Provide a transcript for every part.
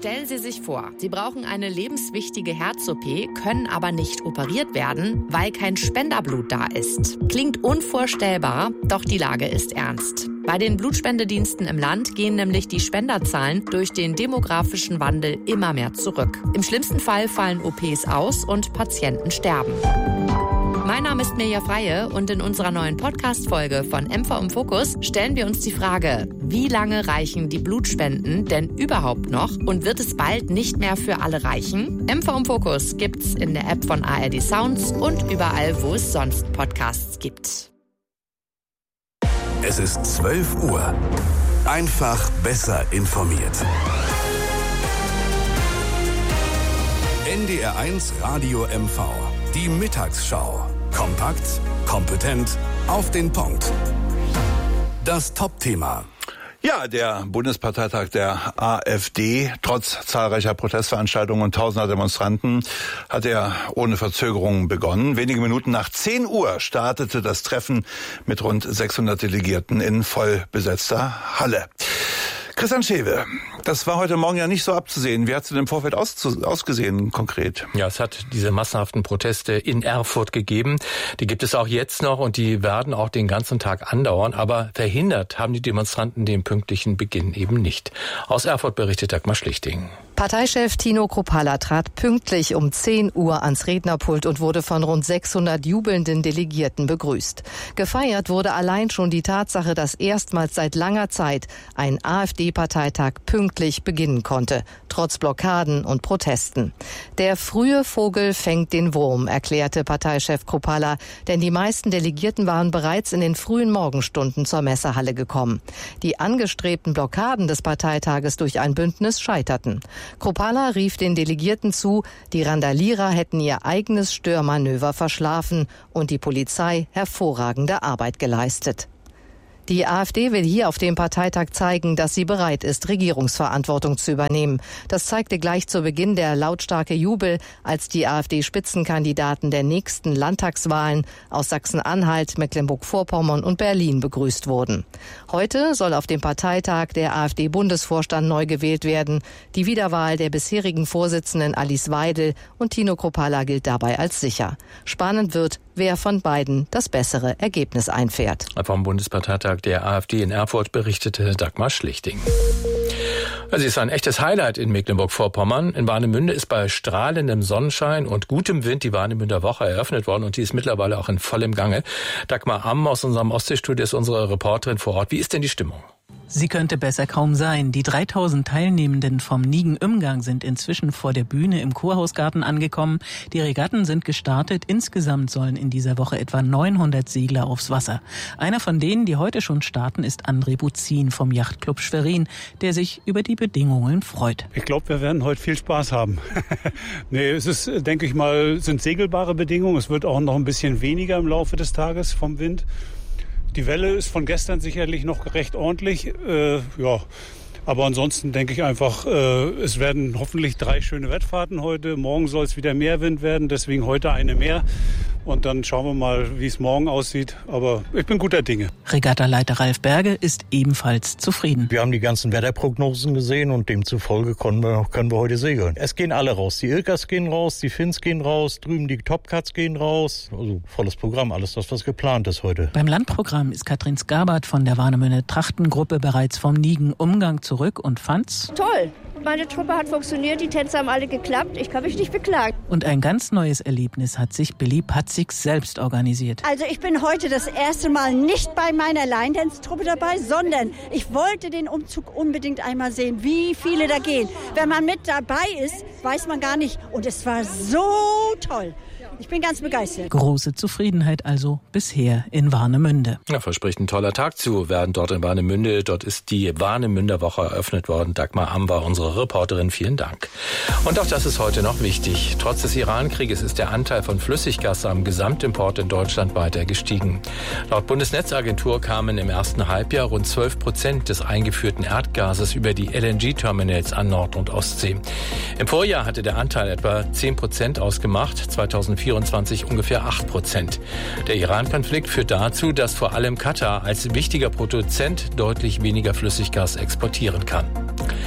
Stellen Sie sich vor, Sie brauchen eine lebenswichtige Herz-OP, können aber nicht operiert werden, weil kein Spenderblut da ist. Klingt unvorstellbar, doch die Lage ist ernst. Bei den Blutspendediensten im Land gehen nämlich die Spenderzahlen durch den demografischen Wandel immer mehr zurück. Im schlimmsten Fall fallen OPs aus und Patienten sterben. Mein Name ist Mirja Freie und in unserer neuen Podcast-Folge von MV im Fokus stellen wir uns die Frage, wie lange reichen die Blutspenden denn überhaupt noch und wird es bald nicht mehr für alle reichen? MV im Fokus gibt's in der App von ARD Sounds und überall, wo es sonst Podcasts gibt. Es ist 12 Uhr. Einfach besser informiert. NDR 1 Radio MV. Die Mittagsschau. Kompakt, kompetent, auf den Punkt. Das Top-Thema. Ja, der Bundesparteitag der AfD, trotz zahlreicher Protestveranstaltungen und tausender Demonstranten, hat er ohne Verzögerung begonnen. Wenige Minuten nach 10 Uhr startete das Treffen mit rund 600 Delegierten in vollbesetzter Halle. Christian Schewe, das war heute Morgen ja nicht so abzusehen. Wie hat es denn im Vorfeld ausgesehen konkret? Ja, es hat diese massenhaften Proteste in Erfurt gegeben. Die gibt es auch jetzt noch und die werden auch den ganzen Tag andauern. Aber verhindert haben die Demonstranten den pünktlichen Beginn eben nicht. Aus Erfurt berichtet Dagmar Schlichting. Parteichef Tino Kruppalla trat pünktlich um 10 Uhr ans Rednerpult und wurde von rund 600 jubelnden Delegierten begrüßt. Gefeiert wurde allein schon die Tatsache, dass erstmals seit langer Zeit ein AfD-Parteitag pünktlich beginnen konnte, trotz Blockaden und Protesten. Der frühe Vogel fängt den Wurm, erklärte Parteichef Kruppalla, denn die meisten Delegierten waren bereits in den frühen Morgenstunden zur Messehalle gekommen. Die angestrebten Blockaden des Parteitages durch ein Bündnis scheiterten. Kruppalla rief den Delegierten zu, die Randalierer hätten ihr eigenes Störmanöver verschlafen und die Polizei hervorragende Arbeit geleistet. Die AfD will hier auf dem Parteitag zeigen, dass sie bereit ist, Regierungsverantwortung zu übernehmen. Das zeigte gleich zu Beginn der lautstarke Jubel, als die AfD-Spitzenkandidaten der nächsten Landtagswahlen aus Sachsen-Anhalt, Mecklenburg-Vorpommern und Berlin begrüßt wurden. Heute soll auf dem Parteitag der AfD-Bundesvorstand neu gewählt werden. Die Wiederwahl der bisherigen Vorsitzenden Alice Weidel und Tino Kruppalla gilt dabei als sicher. Spannend wird, wer von beiden das bessere Ergebnis einfährt. Vom Bundesparteitag der AfD in Erfurt berichtete Dagmar Schlichting. Es ist ein echtes Highlight in Mecklenburg-Vorpommern. In Warnemünde ist bei strahlendem Sonnenschein und gutem Wind die Warnemünder Woche eröffnet worden und die ist mittlerweile auch in vollem Gange. Dagmar Amm aus unserem Ostseestudio ist unsere Reporterin vor Ort. Wie ist denn die Stimmung? Sie könnte besser kaum sein. Die 3000 Teilnehmenden vom Nigen-Umgang sind inzwischen vor der Bühne im Kurhausgarten angekommen. Die Regatten sind gestartet. Insgesamt sollen in dieser Woche etwa 900 Segler aufs Wasser. Einer von denen, die heute schon starten, ist André Buzin vom Yachtclub Schwerin, der sich über die Bedingungen freut. Ich glaube, wir werden heute viel Spaß haben. Nee, es ist, denke ich mal, sind segelbare Bedingungen. Es wird auch noch ein bisschen weniger im Laufe des Tages vom Wind. Die Welle ist von gestern sicherlich noch recht ordentlich, aber ansonsten denke ich einfach, es werden hoffentlich 3 schöne Wettfahrten heute. Morgen soll es wieder mehr Wind werden, deswegen heute eine mehr. Und dann schauen wir mal, wie es morgen aussieht. Aber ich bin guter Dinge. Regattaleiter Ralf Berge ist ebenfalls zufrieden. Wir haben die ganzen Wetterprognosen gesehen und demzufolge können wir heute segeln. Es gehen alle raus. Die Ilkas gehen raus, die Finns gehen raus, drüben die Topcats gehen raus. Also volles Programm, alles das, was geplant ist heute. Beim Landprogramm ist Katrin Skabert von der Warnemünder Trachtengruppe bereits vom Nigen-Umgang zurück und fand's toll. Meine Truppe hat funktioniert, die Tänze haben alle geklappt. Ich kann mich nicht beklagen. Und ein ganz neues Erlebnis hat sich Billy Patzig selbst organisiert. Also ich bin heute das erste Mal nicht bei meiner Line-Dance-Truppe dabei, sondern ich wollte den Umzug unbedingt einmal sehen, wie viele da gehen. Wenn man mit dabei ist, weiß man gar nicht. Und es war so toll. Ich bin ganz begeistert. Große Zufriedenheit also bisher in Warnemünde. Ja, verspricht ein toller Tag zu werden dort in Warnemünde. Dort ist die Warnemünder Woche eröffnet worden. Dagmar Amm war unsere Reporterin. Vielen Dank. Und auch das ist heute noch wichtig. Trotz des Iran-Krieges ist der Anteil von Flüssiggas am Gesamtimport in Deutschland weiter gestiegen. Laut Bundesnetzagentur kamen im ersten Halbjahr rund 12% des eingeführten Erdgases über die LNG-Terminals an Nord- und Ostsee. Im Vorjahr hatte der Anteil etwa 10% ausgemacht, 2024 ungefähr 8%. Der Iran-Konflikt führt dazu, dass vor allem Katar als wichtiger Produzent deutlich weniger Flüssiggas exportieren kann.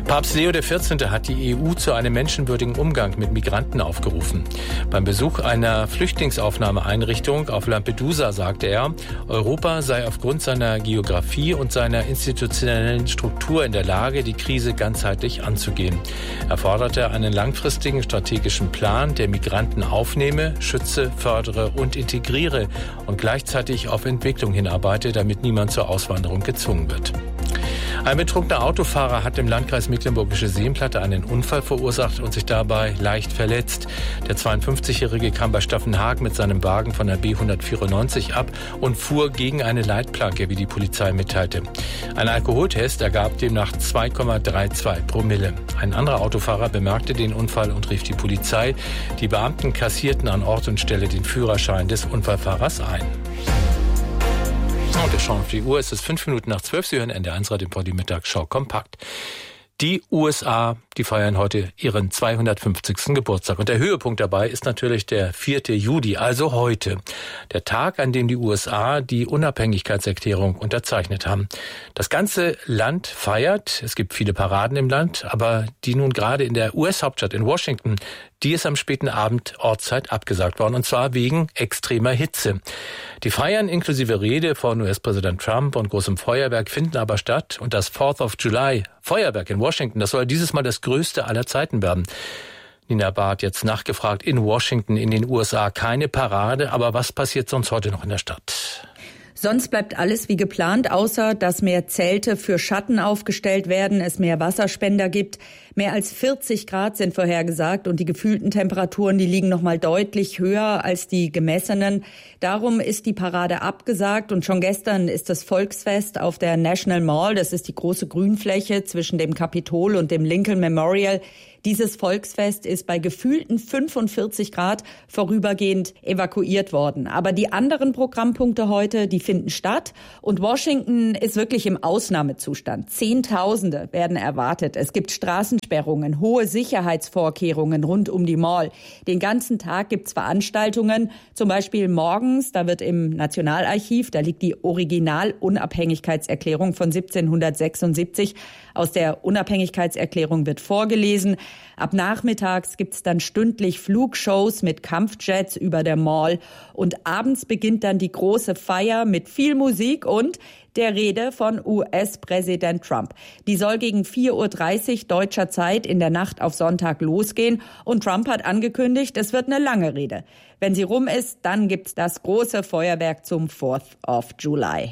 Papst Leo XIV. Hat die EU zu einem menschenwürdigen Umgang mit Migranten aufgerufen. Beim Besuch einer Flüchtlingsaufnahmeeinrichtung auf Lampedusa sagte er, Europa sei aufgrund seiner Geografie und seiner institutionellen Struktur in der Lage, die Krise ganzheitlich anzugehen. Er forderte einen langfristigen strategischen Plan, der Migranten aufnehme, schütze, fördere und integriere und gleichzeitig auf Entwicklung hinarbeite, damit niemand zur Auswanderung gezwungen wird. Ein betrunkener Autofahrer hat im Landkreis Mecklenburgische Seenplatte einen Unfall verursacht und sich dabei leicht verletzt. Der 52-Jährige kam bei Staffenhagen mit seinem Wagen von der B194 ab und fuhr gegen eine Leitplanke, wie die Polizei mitteilte. Ein Alkoholtest ergab demnach 2,32 Promille. Ein anderer Autofahrer bemerkte den Unfall und rief die Polizei. Die Beamten kassierten an Ort und Stelle den Führerschein des Unfallfahrers ein. Und wir schauen auf die Uhr. Es ist 5 Minuten nach 12. Sie hören NDR1 Radio vor die Mittagsschau kompakt. Die USA, die feiern heute ihren 250. Geburtstag. Und der Höhepunkt dabei ist natürlich der 4. Juli, also heute. Der Tag, an dem die USA die Unabhängigkeitserklärung unterzeichnet haben. Das ganze Land feiert. Es gibt viele Paraden im Land, aber die nun gerade in der US-Hauptstadt in Washington, die ist am späten Abend Ortszeit abgesagt worden, und zwar wegen extremer Hitze. Die Feiern inklusive Rede von US-Präsident Trump und großem Feuerwerk finden aber statt, und das 4th of July Feuerwerk in Washington, das soll dieses Mal das größte aller Zeiten werden. Nina Barth jetzt nachgefragt, in Washington, in den USA keine Parade, aber was passiert sonst heute noch in der Stadt? Sonst bleibt alles wie geplant, außer dass mehr Zelte für Schatten aufgestellt werden, es mehr Wasserspender gibt. Mehr als 40 Grad sind vorhergesagt und die gefühlten Temperaturen, die liegen noch mal deutlich höher als die gemessenen. Darum ist die Parade abgesagt und schon gestern ist das Volksfest auf der National Mall, das ist die große Grünfläche zwischen dem Kapitol und dem Lincoln Memorial. Dieses Volksfest ist bei gefühlten 45 Grad vorübergehend evakuiert worden. Aber die anderen Programmpunkte heute, die finden statt. Und Washington ist wirklich im Ausnahmezustand. Zehntausende werden erwartet. Es gibt Straßensperrungen, hohe Sicherheitsvorkehrungen rund um die Mall. Den ganzen Tag gibt's Veranstaltungen. Zum Beispiel morgens, da wird im Nationalarchiv, da liegt die Original-Unabhängigkeitserklärung von 1776. Aus der Unabhängigkeitserklärung wird vorgelesen. Ab nachmittags gibt's dann stündlich Flugshows mit Kampfjets über der Mall. Und abends beginnt dann die große Feier mit viel Musik und der Rede von US-Präsident Trump. Die soll gegen 4:30 Uhr deutscher Zeit in der Nacht auf Sonntag losgehen. Und Trump hat angekündigt, es wird eine lange Rede. Wenn sie rum ist, dann gibt's das große Feuerwerk zum 4th of July.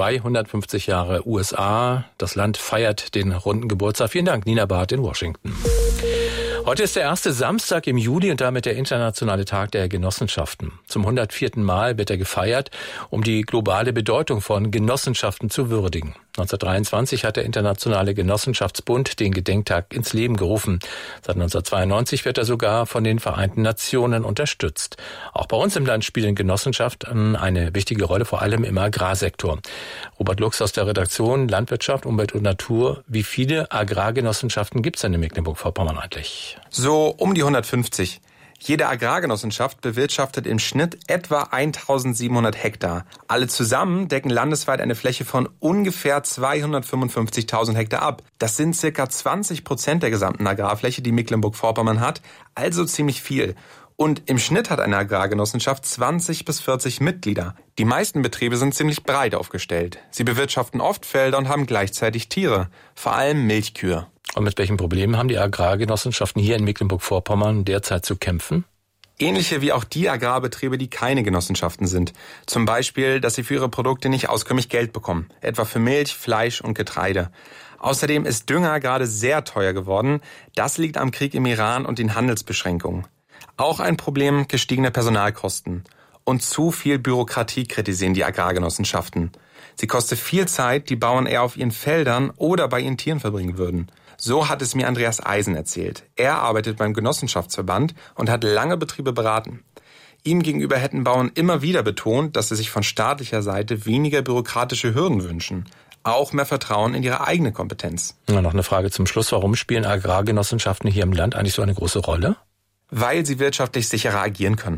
250 Jahre USA. Das Land feiert den runden Geburtstag. Vielen Dank, Nina Barth in Washington. Heute ist der erste Samstag im Juli und damit der internationale Tag der Genossenschaften. Zum 104. Mal wird er gefeiert, um die globale Bedeutung von Genossenschaften zu würdigen. 1923 hat der Internationale Genossenschaftsbund den Gedenktag ins Leben gerufen. Seit 1992 wird er sogar von den Vereinten Nationen unterstützt. Auch bei uns im Land spielen Genossenschaften eine wichtige Rolle, vor allem im Agrarsektor. Robert Lux aus der Redaktion Landwirtschaft, Umwelt und Natur. Wie viele Agrargenossenschaften gibt es denn in Mecklenburg-Vorpommern eigentlich? So um die 150. Jede Agrargenossenschaft bewirtschaftet im Schnitt etwa 1700 Hektar. Alle zusammen decken landesweit eine Fläche von ungefähr 255.000 Hektar ab. Das sind circa 20% der gesamten Agrarfläche, die Mecklenburg-Vorpommern hat, also ziemlich viel. Und im Schnitt hat eine Agrargenossenschaft 20 bis 40 Mitglieder. Die meisten Betriebe sind ziemlich breit aufgestellt. Sie bewirtschaften oft Felder und haben gleichzeitig Tiere, vor allem Milchkühe. Und mit welchen Problemen haben die Agrargenossenschaften hier in Mecklenburg-Vorpommern derzeit zu kämpfen? Ähnliche wie auch die Agrarbetriebe, die keine Genossenschaften sind. Zum Beispiel, dass sie für ihre Produkte nicht auskömmlich Geld bekommen, etwa für Milch, Fleisch und Getreide. Außerdem ist Dünger gerade sehr teuer geworden. Das liegt am Krieg im Iran und den Handelsbeschränkungen. Auch ein Problem gestiegene Personalkosten. Und zu viel Bürokratie kritisieren die Agrargenossenschaften. Sie kostet viel Zeit, die Bauern eher auf ihren Feldern oder bei ihren Tieren verbringen würden. So hat es mir Andreas Eisen erzählt. Er arbeitet beim Genossenschaftsverband und hat lange Betriebe beraten. Ihm gegenüber hätten Bauern immer wieder betont, dass sie sich von staatlicher Seite weniger bürokratische Hürden wünschen. Auch mehr Vertrauen in ihre eigene Kompetenz. Ja, noch eine Frage zum Schluss. Warum spielen Agrargenossenschaften hier im Land eigentlich so eine große Rolle? Weil sie wirtschaftlich sicherer agieren können.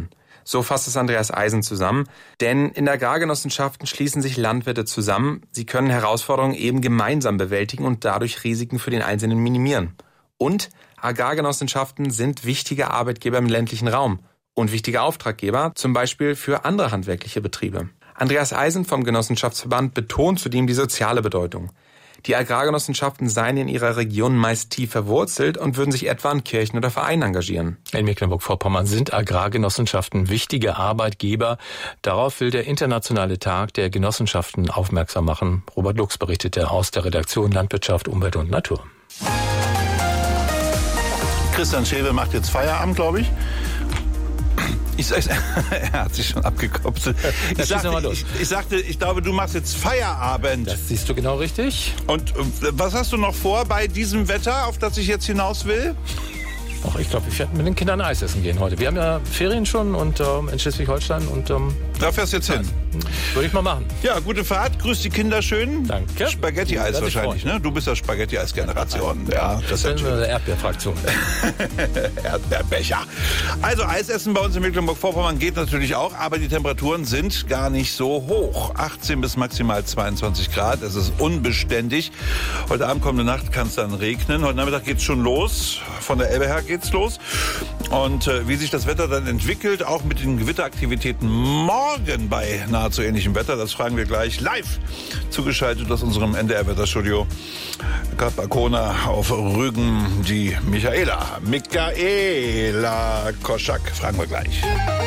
So fasst es Andreas Eisen zusammen. Denn in Agrargenossenschaften schließen sich Landwirte zusammen. Sie können Herausforderungen eben gemeinsam bewältigen und dadurch Risiken für den Einzelnen minimieren. Und Agrargenossenschaften sind wichtige Arbeitgeber im ländlichen Raum und wichtige Auftraggeber, zum Beispiel für andere handwerkliche Betriebe. Andreas Eisen vom Genossenschaftsverband betont zudem die soziale Bedeutung. Die Agrargenossenschaften seien in ihrer Region meist tief verwurzelt und würden sich etwa an Kirchen oder Vereinen engagieren. In Mecklenburg-Vorpommern sind Agrargenossenschaften wichtige Arbeitgeber. Darauf will der Internationale Tag der Genossenschaften aufmerksam machen. Robert Lux berichtete aus der Redaktion Landwirtschaft, Umwelt und Natur. Christian Schewe macht jetzt Feierabend, glaube ich. Er hat sich schon abgekopselt. Ich glaube, du machst jetzt Feierabend. Das siehst du genau richtig. Und was hast du noch vor bei diesem Wetter, auf das ich jetzt hinaus will? Ach, ich glaube, ich werde mit den Kindern Eis essen gehen heute. Wir haben ja Ferien schon und in Schleswig-Holstein. Und da fährst du jetzt hin? Würde ich mal machen. Ja, gute Fahrt. Grüß die Kinder schön. Danke. Spaghetti-Eis wahrscheinlich, ne? Du bist ja Spaghetti-Eis-Generation. Ja, das ist eine Erdbeerfraktion. Erdbeerbecher. Also Eis essen bei uns in Mecklenburg-Vorpommern geht natürlich auch, aber die Temperaturen sind gar nicht so hoch. 18 bis maximal 22 Grad. Es ist unbeständig. Heute Abend, kommende Nacht kann es dann regnen. Heute Nachmittag geht's schon los. Von der Elbe her geht's los. Und wie sich das Wetter dann entwickelt, auch mit den Gewitteraktivitäten morgen bei nahezu ähnlichem Wetter, das fragen wir gleich live zugeschaltet aus unserem NDR-Wetterstudio. Kapakona auf Rügen, die Michaela Koschak, fragen wir gleich.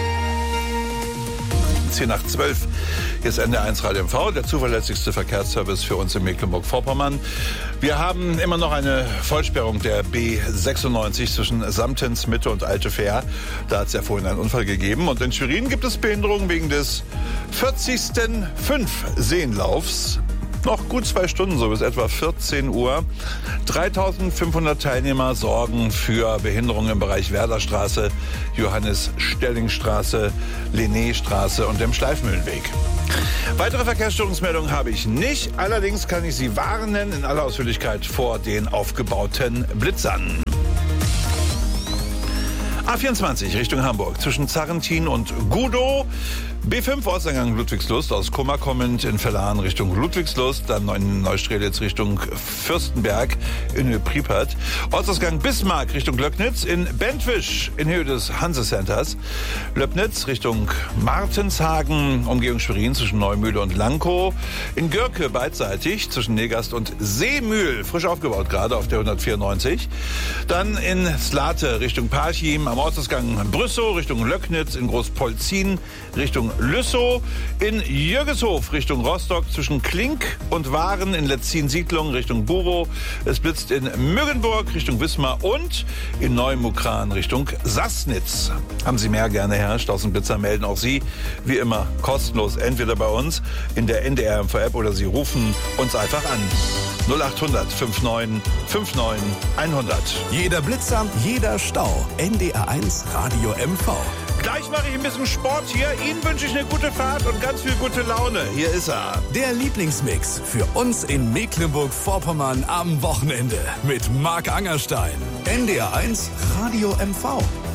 10 nach 12. Hier ist NDR1 Radio MV, der zuverlässigste Verkehrsservice für uns in Mecklenburg-Vorpommern. Wir haben immer noch eine Vollsperrung der B96 zwischen Samtens, Mitte und Alte Fähr. Da hat es ja vorhin einen Unfall gegeben. Und in Schwerin gibt es Behinderungen wegen des 40. 5-Seenlaufs. Noch gut 2 Stunden, so bis etwa 14 Uhr. 3.500 Teilnehmer sorgen für Behinderungen im Bereich Werderstraße, Johannes-Stelling-Straße, Linné-Straße und dem Schleifmühlenweg. Weitere Verkehrsstörungsmeldungen habe ich nicht. Allerdings kann ich Sie warnen in aller Ausführlichkeit vor den aufgebauten Blitzern. A24 Richtung Hamburg zwischen Zarrentin und Gudow. B5 Ortseingang Ludwigslust aus Kummer kommend in Verlan Richtung Ludwigslust, dann in Neustrelitz Richtung Fürstenberg in Priepert. Ortsausgang Bismarck Richtung Löcknitz, in Bentwisch in Höhe des Hanse-Centers. Löbnitz Richtung Martenshagen, Umgehung Schwerin zwischen Neumühle und Lankow. In Görke beidseitig zwischen Negast und Seemühl, frisch aufgebaut gerade auf der 194. Dann in Slate Richtung Parchim, am Ortsausgang Brüssow Richtung Löcknitz, in Großpolzin Richtung Lüssow, in Jürgeshof Richtung Rostock zwischen Klink und Waren, in Letzin-Siedlung Richtung Burow. Es blitzt in Müggenburg Richtung Wismar und in Neumukran Richtung Sassnitz. Haben Sie mehr, gerne Herr Stausenblitzer, melden auch Sie wie immer kostenlos entweder bei uns in der NDR MV App oder Sie rufen uns einfach an. 0800 59 59 100. Jeder Blitzer, jeder Stau. NDR1 Radio MV. Gleich mache ich ein bisschen Sport hier. Ihnen wünsche ich eine gute Fahrt und ganz viel gute Laune. Hier ist er. Der Lieblingsmix für uns in Mecklenburg-Vorpommern am Wochenende mit Marc Angerstein. NDR1 Radio MV.